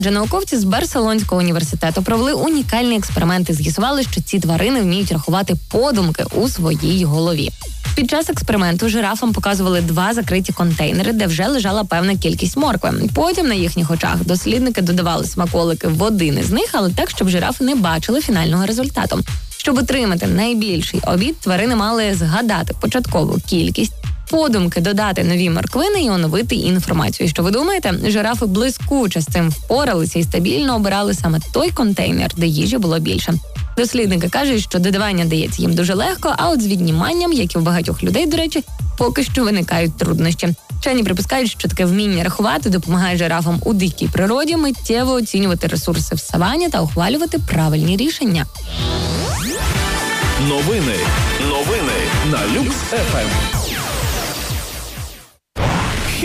Вже науковці з Барселонського університету провели унікальні експерименти, з'ясували, що ці тварини вміють рахувати подумки у своїй голові. Під час експерименту жирафам показували 2 закриті контейнери, де вже лежала певна кількість моркви. Потім на їхніх очах дослідники додавали смаколики в один із них, але так, щоб жирафи не бачили фінального результату. Щоб отримати найбільший обід, тварини мали згадати початкову кількість, подумки додати нові морквини і оновити інформацію. Що ви думаєте? Жирафи блискуче з цим впоралися і стабільно обирали саме той контейнер, де їжі було більше. Дослідники кажуть, що додавання дається їм дуже легко, а от з відніманням, як і у багатьох людей, до речі, поки що виникають труднощі. Вчені припускають, що таке вміння рахувати допомагає жирафам у дикій природі миттєво оцінювати ресурси в савані та ухвалювати правильні рішення. Новини на Люкс ФМ.